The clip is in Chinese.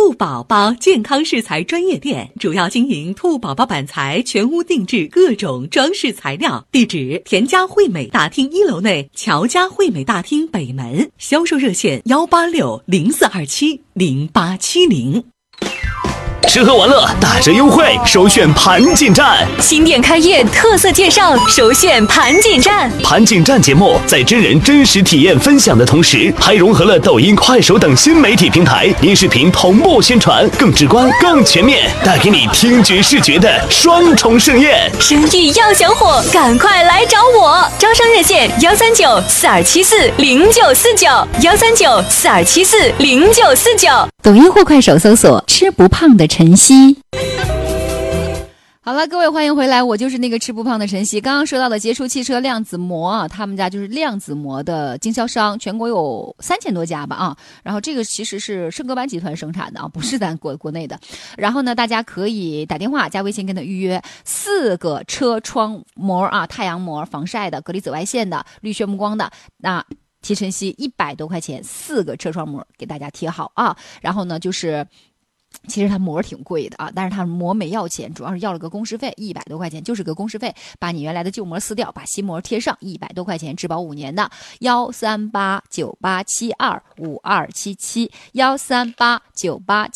兔宝宝健康饰材专业店，主要经营兔宝宝板材全屋定制各种装饰材料。地址：田家惠美大厅1楼内乔家惠美大厅北门。销售热线18604270870。 吃喝玩乐打折优惠，首选盘锦站。 新店开业特色介绍，首选盘锦站。 盘锦站节目在真人真实体验分享的同时，还融合了抖音、快手等新媒体平台，音视频同步宣传，更直观、更全面，带给你听觉视觉的双重盛宴。 生意要想火，赶快来找我！招商热线13942740949，13942740949。 抖音或快手搜索吃不胖的晨曦。好了，各位欢迎回来，我就是那个吃不胖的晨曦。刚刚说到的杰出汽车量子膜啊，他们家就是量子膜的经销商，全国有3000多家吧啊。然后这个其实是圣格班集团生产的啊，不是咱国内的。然后呢，大家可以打电话加微信跟他预约4个车窗膜啊，太阳膜、防晒的、隔离紫外线的、滤血目光的，那提晨曦100多块钱4个车窗膜给大家贴好啊。然后呢，就是其实它膜挺贵的啊，但是它膜没要钱，主要是要了个工时费，100多块钱，就是个工时费，把你原来的旧膜撕掉，把新膜贴上，100多块钱，质保5年的。13898725277，13898。